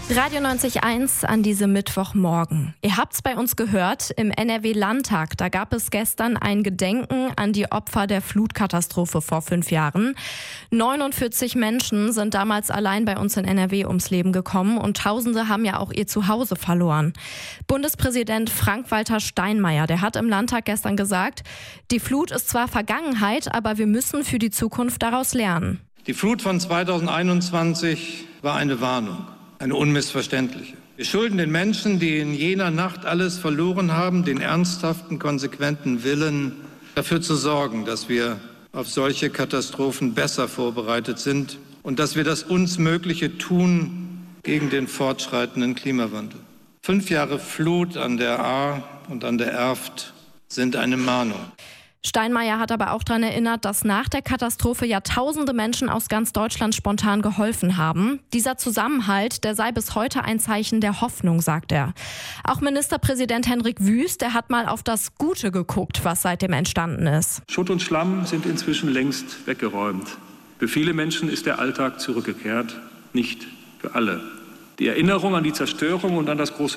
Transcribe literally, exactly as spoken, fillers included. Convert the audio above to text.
Radio neunzig Komma eins an diesem Mittwochmorgen. Ihr habt's bei uns gehört, im N R W-Landtag, da gab es gestern ein Gedenken an die Opfer der Flutkatastrophe vor fünf Jahren. neunundvierzig Menschen sind damals allein bei uns in N R W ums Leben gekommen und Tausende haben ja auch ihr Zuhause verloren. Bundespräsident Frank-Walter Steinmeier, der hat im Landtag gestern gesagt, die Flut ist zwar Vergangenheit, aber wir müssen für die Zukunft daraus lernen. Die Flut von zweitausendeinundzwanzig war eine Warnung. Eine unmissverständliche. Wir schulden den Menschen, die in jener Nacht alles verloren haben, den ernsthaften, konsequenten Willen, dafür zu sorgen, dass wir auf solche Katastrophen besser vorbereitet sind und dass wir das uns Mögliche tun gegen den fortschreitenden Klimawandel. Fünf Jahre Flut an der Ahr und an der Erft sind eine Mahnung. Steinmeier hat aber auch daran erinnert, dass nach der Katastrophe ja tausende Menschen aus ganz Deutschland spontan geholfen haben. Dieser Zusammenhalt, der sei bis heute ein Zeichen der Hoffnung, sagt er. Auch Ministerpräsident Hendrik Wüst, der hat mal auf das Gute geguckt, was seitdem entstanden ist. Schutt und Schlamm sind inzwischen längst weggeräumt. Für viele Menschen ist der Alltag zurückgekehrt, nicht für alle. Die Erinnerung an die Zerstörung und an das große